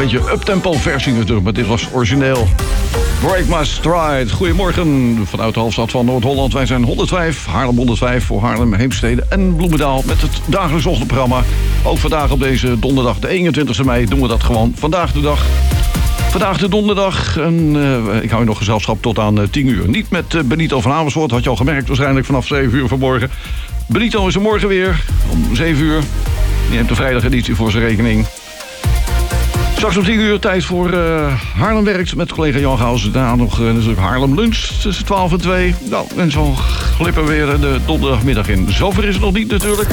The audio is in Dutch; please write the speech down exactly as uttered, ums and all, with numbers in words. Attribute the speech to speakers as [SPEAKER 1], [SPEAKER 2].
[SPEAKER 1] beetje uptempo versie natuurlijk, maar dit was origineel. Break My Stride. Goedemorgen vanuit de hoofdstad van Noord-Holland. Wij zijn honderdvijf, Haarlem honderdvijf voor Haarlem, Heemstede en Bloemendaal met het dagelijks ochtendprogramma. Ook vandaag op deze donderdag, de eenentwintigste mei, doen we dat gewoon vandaag de dag. Vandaag de donderdag en uh, ik hou je nog gezelschap tot aan uh, tien uur. Niet met uh, Benito van Amersfoort, had je al gemerkt waarschijnlijk vanaf zeven uur vanmorgen. Benito is er morgen weer om zeven uur. Die neemt de vrijdageditie voor zijn rekening. Straks om tien uur tijd voor uh, Haarlem werkt met collega Jan Gauws. Daarna nog uh, natuurlijk Haarlem lunch tussen twaalf en twee. Nou, en zo glippen we weer de donderdagmiddag in. Zover is het nog niet natuurlijk.